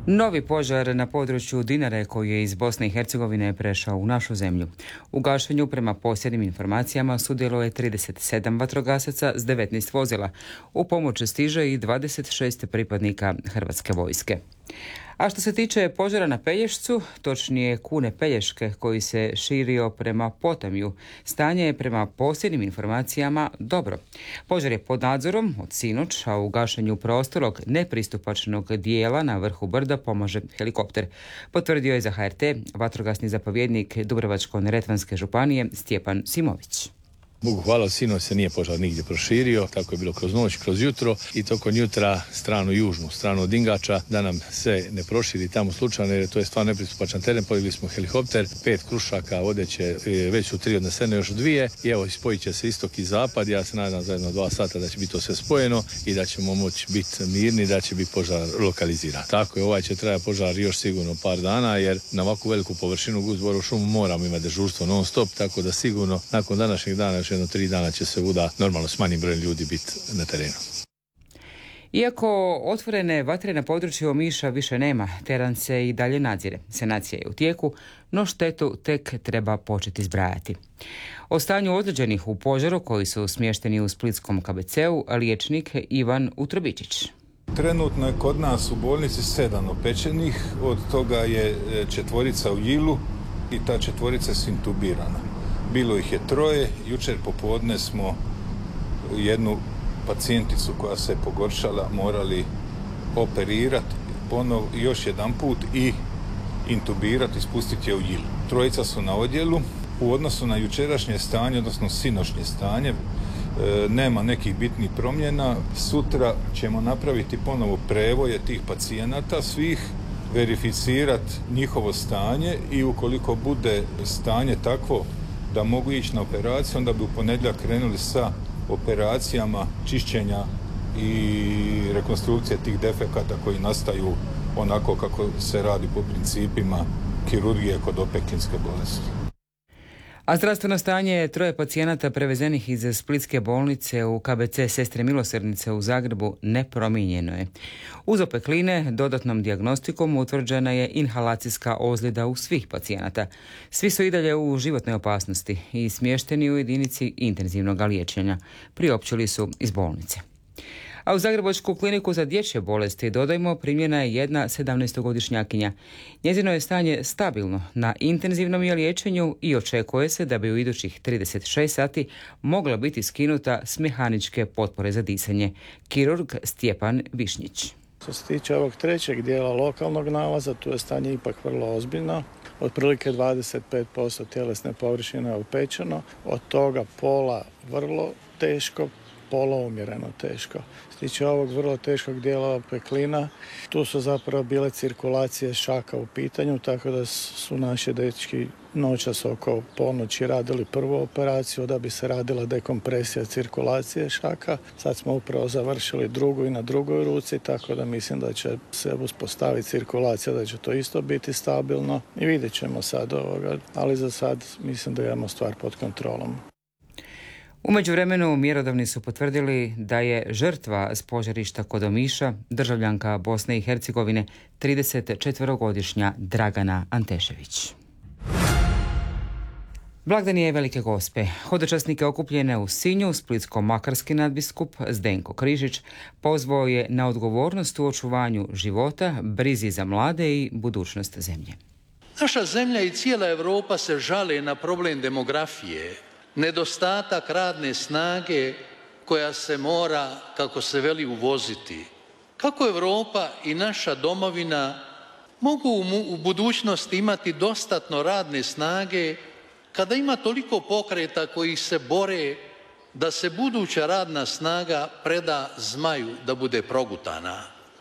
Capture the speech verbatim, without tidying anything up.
Novi požar na području Dinare koji je iz Bosne i Hercegovine prešao u našu zemlju. U gašenju prema posljednjim informacijama sudjeluje trideset sedam vatrogasaca s devetnaest vozila. U pomoć stiže i dvadeset šest pripadnika Hrvatske vojske. A što se tiče požara na Pelješcu, točnije Kune Pelješke koji se širio prema Potamju, stanje je prema posljednjim informacijama dobro. Požar je pod nadzorom od sinoć, a u gašenju prostorog nepristupačnog dijela na vrhu brda pomaže helikopter. Potvrdio je za H R T vatrogasni zapovjednik Dubrovačko-neretvanske županije Stjepan Simović. Bogu hvala, sinoć se nije požar nigdje proširio, tako je bilo kroz noć, kroz jutro i tokom jutra stranu južnu, stranu od Dingača, da nam se ne proširi tamo slučajno, jer to je stvarno nepristupačan teren. Podigli smo helikopter, pet krušaka vodeće, već su tri odnesene, još dvije i evo spojit će se istok i zapad. Ja se nadam za jedno dva sata da će biti to sve spojeno i da ćemo moći biti mirni, da će biti požar lokaliziran. Tako je, ovaj će trajati požar još sigurno par dana, jer na ovakvu veliku površinu uz Borovu šumu moramo imati dežurstvo non stop, tako da sigurno nakon današnjeg dana jedno tri dana će se vuda normalno s manjim brojem ljudi biti na terenu. Iako otvorene vatre na području Omiša više nema, teren se i dalje nadzire. Sanacija je u tijeku, no štetu tek treba početi zbrajati. O stanju ozlijeđenih u požaru koji su smješteni u splitskom K B C-u liječnik Ivan Utrobičić. Trenutno je kod nas u bolnici sedam opečenih, od toga je četvorica u Jilu i ta četvorica je intubirana. Bilo ih je troje, jučer popodne smo jednu pacijenticu koja se pogoršala morali operirati ponov još jedan put i intubirati, spustiti je u Jilu. Trojica su na odjelu. U odnosu na jučerašnje stanje, odnosno sinošnje stanje, e, nema nekih bitnih promjena. Sutra ćemo napraviti ponovo prevoje tih pacijenata svih, verificirati njihovo stanje i ukoliko bude stanje takvo da mogu ići na operaciju, onda bi u ponedjeljak krenuli sa operacijama čišćenja i rekonstrukcije tih defekata koji nastaju onako kako se radi po principima kirurgije kod opeklinske bolesti. A zdravstveno stanje troje pacijenata prevezenih iz Splitske bolnice u K B C Sestre Milosrdnice u Zagrebu nepromijenjeno je. Uz opekline dodatnom dijagnostikom utvrđena je inhalacijska ozljeda u svih pacijenata. Svi su i dalje u životnoj opasnosti i smješteni u jedinici intenzivnog liječenja. Priopćili su iz bolnice. A u Zagrebačku kliniku za dječje bolesti, dodajmo, primljena je jedna sedamnaestogodišnjakinja. Njezino je stanje stabilno, na intenzivnom je liječenju i očekuje se da bi u idućih trideset šest sati mogla biti skinuta s mehaničke potpore za disanje. Kirurg Stjepan Višnjić. Što se tiče ovog trećeg dijela lokalnog nalaza, tu je stanje ipak vrlo ozbiljno. Otprilike dvadeset pet posto tjelesne površine je opečeno, od toga pola vrlo teško, pola umjereno teško. Što se tiče ovog vrlo teškog dijela opeklina, tu su zapravo bile cirkulacije šaka u pitanju, tako da su naši dečki noćas oko ponoći radili prvu operaciju da bi se radila dekompresija cirkulacije šaka. Sad smo upravo završili drugu i na drugoj ruci, tako da mislim da će se uspostaviti cirkulacija, da će to isto biti stabilno i vidjet ćemo sad ovoga, ali za sad mislim da imamo stvar pod kontrolom. U međuvremenu mjerodavni su potvrdili da je žrtva s požarišta kod Omiša državljanka Bosne i Hercegovine tridesetčetverogodišnja Dragana Antešević. Blagdan je Velike Gospe. Hodočasnike okupljene u Sinju, splitsko-makarski nadbiskup Zdenko Križić pozvao je na odgovornost u očuvanju života, brizi za mlade i budućnost zemlje. Naša zemlja i cijela Europa se žale na problem demografije, nedostatak radne snage koja se mora, kako se veli, uvoziti. Kako Europa i naša domovina mogu u budućnosti imati dostatno radne snage kada ima toliko pokreta koji se bore da se buduća radna snaga preda zmaju da bude progutana?